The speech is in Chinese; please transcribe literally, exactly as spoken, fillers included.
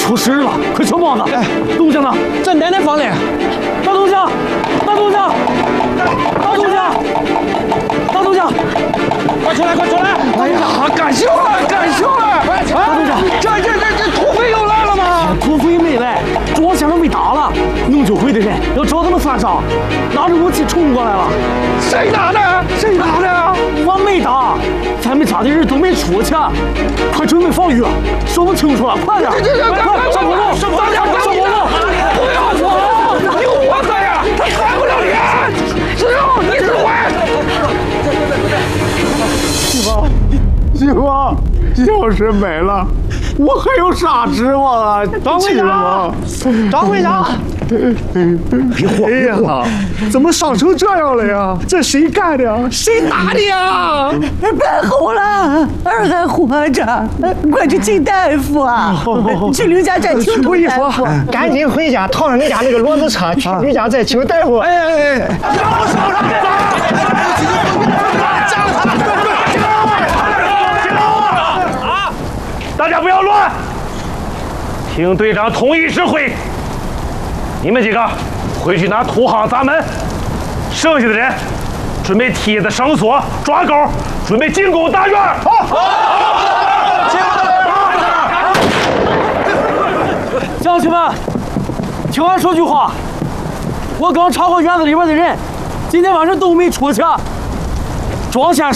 出事了！快穿帽子！哎，东家呢？ 在奶奶房里。 大东家，大东家，大东家，大东家， 快出来，快出来！ 哎呀，赶修了，赶修了！ 大东家， 这这这这土匪又来了吗？ 土匪没来，庄先生被打了。弄酒会的人要找他们算账，拿着武器冲过来了。 谁打的？谁打的？ 我没打，咱们家的人都没出去，快准备防御，说不清楚了，快点！ 这这这， 快上火路，上火路，上火路！ 不要我，有我在呀，他开不了脸，只有你指挥。 媳妇，媳妇，要是没了，我还有啥指望啊？ 张会长，张会长， 别慌呀！怎么伤成这样了呀？这谁干的呀？谁打的呀？ 别吼了，儿还活着，快去请大夫啊！去刘家寨请我跟你说大夫。， 赶紧回家，套上你家那个骡子车，去刘家寨请大夫。哎哎哎！让我手上！加了他！ 啊！大家不要乱，听队长统一指挥。你们几个回去拿土夯砸门，剩下的人准备梯子、绳索、抓钩，准备进攻大院。好，好， 进攻大院。乡亲们，听俺说句话，我刚查过院子里边的人，今天晚上都没出去。庄先生